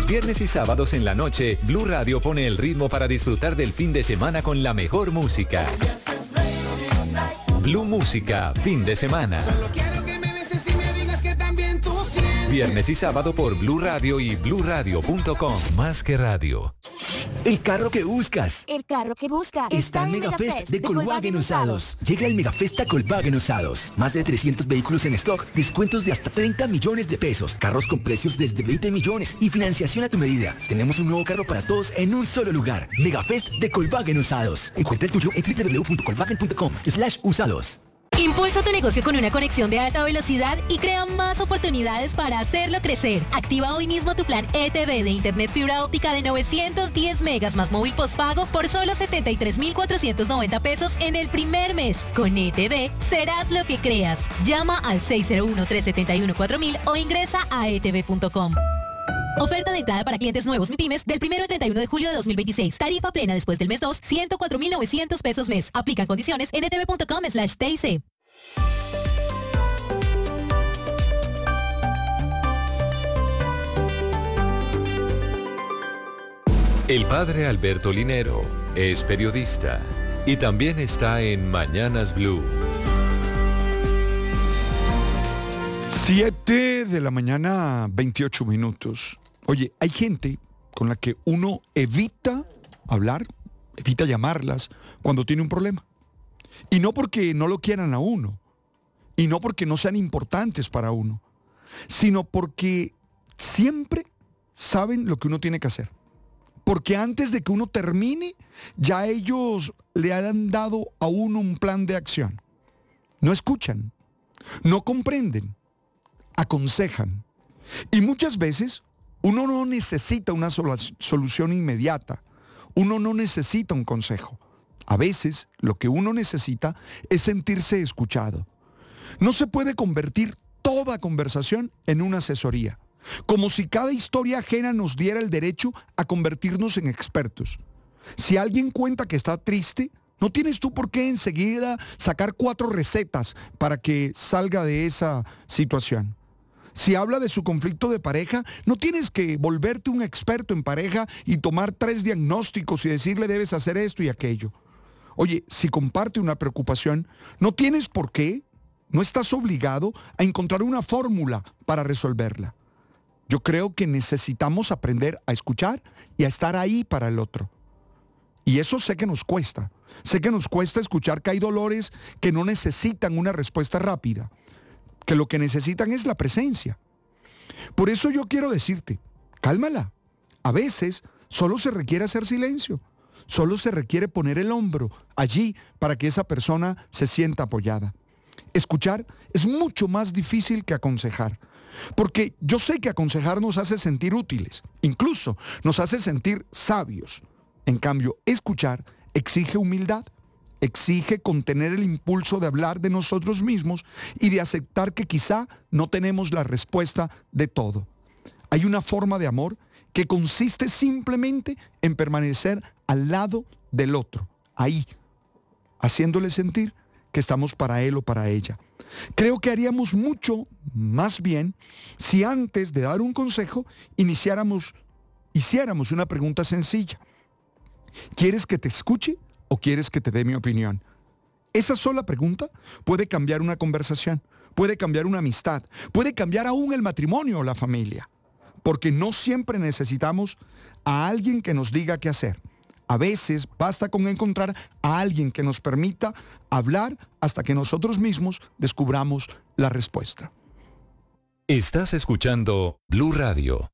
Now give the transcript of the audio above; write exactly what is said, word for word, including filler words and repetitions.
Viernes y sábados en la noche, Blue Radio pone el ritmo para disfrutar del fin de semana con la mejor música. Blue Música, fin de semana. Solo quiero que me beses y me digas que también tú sientes. Viernes y sábado por Blue Radio y blue radio punto com. Más que radio. El carro que buscas. El carro que buscas. Está en Megafest de Volkswagen Usados. Llega el Megafest a Volkswagen Usados. Más de trescientos vehículos en stock, descuentos de hasta treinta millones de pesos, carros con precios desde veinte millones y financiación a tu medida. Tenemos un nuevo carro para todos en un solo lugar. Megafest de Volkswagen Usados. Encuentra el tuyo en doble u doble u doble u punto volkswagen punto com slash usados. Impulsa tu negocio con una conexión de alta velocidad y crea más oportunidades para hacerlo crecer. Activa hoy mismo tu plan E T V de Internet fibra óptica de novecientos diez megas más móvil postpago por solo setenta y tres mil cuatrocientos noventa pesos en el primer mes. Con E T V serás lo que creas. Llama al seis cero uno, tres siete uno, cuatro mil o ingresa a e t v punto com. Oferta de entrada para clientes nuevos MIPYMES del primero al treinta y uno de julio de dos mil veintiséis. Tarifa plena después del mes dos, ciento cuatro mil novecientos pesos mes. Aplican condiciones en e t v punto com slash t i c. El padre Alberto Linero es periodista y también está en Mañanas Blue. siete de la mañana, veintiocho minutos. Oye, hay gente con la que uno evita hablar, evita llamarlas cuando tiene un problema. Y no porque no lo quieran a uno, y no porque no sean importantes para uno, sino porque siempre saben lo que uno tiene que hacer. Porque antes de que uno termine, ya ellos le han dado a uno un plan de acción. No escuchan, no comprenden, aconsejan. Y muchas veces uno no necesita una sola solución inmediata, uno no necesita un consejo. A veces lo que uno necesita es sentirse escuchado. No se puede convertir toda conversación en una asesoría, como si cada historia ajena nos diera el derecho a convertirnos en expertos. Si alguien cuenta que está triste, no tienes tú por qué enseguida sacar cuatro recetas para que salga de esa situación. Si habla de su conflicto de pareja, no tienes que volverte un experto en pareja y tomar tres diagnósticos y decirle debes hacer esto y aquello. Oye, si comparte una preocupación, no tienes por qué, no estás obligado a encontrar una fórmula para resolverla. Yo creo que necesitamos aprender a escuchar y a estar ahí para el otro. Y eso sé que nos cuesta. Sé que nos cuesta escuchar que hay dolores que no necesitan una respuesta rápida, que lo que necesitan es la presencia. Por eso yo quiero decirte, cálmala. A veces solo se requiere hacer silencio. Solo se requiere poner el hombro allí para que esa persona se sienta apoyada. Escuchar es mucho más difícil que aconsejar, porque yo sé que aconsejar nos hace sentir útiles, incluso nos hace sentir sabios. En cambio, escuchar exige humildad, exige contener el impulso de hablar de nosotros mismos y de aceptar que quizá no tenemos la respuesta de todo. Hay una forma de amor que consiste simplemente en permanecer al lado del otro, ahí, haciéndole sentir que estamos para él o para ella. Creo que haríamos mucho más bien si antes de dar un consejo iniciáramos, hiciéramos una pregunta sencilla. ¿Quieres que te escuche o quieres que te dé mi opinión? Esa sola pregunta puede cambiar una conversación, puede cambiar una amistad, puede cambiar aún el matrimonio o la familia. Porque no siempre necesitamos a alguien que nos diga qué hacer. A veces basta con encontrar a alguien que nos permita hablar hasta que nosotros mismos descubramos la respuesta. Estás escuchando Blue Radio.